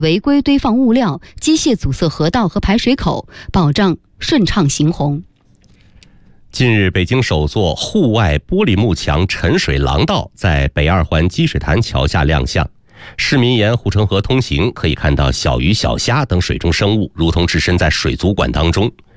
违规堆放物料、机械阻塞河道和排水口，保障顺畅行洪。 近日，北京首座户外玻璃幕墙沉水廊道在北二环积水潭桥下亮相。市民沿护城河通行，可以看到小鱼、小虾等水中生物，如同置身在水族馆当中。